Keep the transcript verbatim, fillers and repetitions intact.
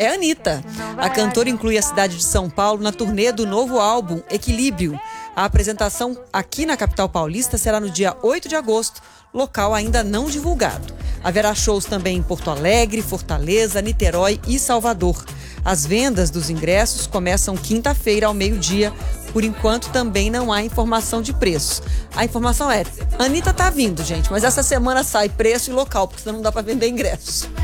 é a Anitta. A cantora inclui a cidade de São Paulo na turnê do novo álbum Equilíbrio. A apresentação aqui na capital paulista será no dia oito de agosto, local ainda não divulgado. Haverá shows também em Porto Alegre, Fortaleza, Niterói e Salvador. As vendas dos ingressos começam quinta-feira ao meio-dia. Por enquanto, também não há informação de preço. A informação é: a Anitta tá vindo, gente, mas essa semana sai preço e local, porque senão não dá para vender ingressos.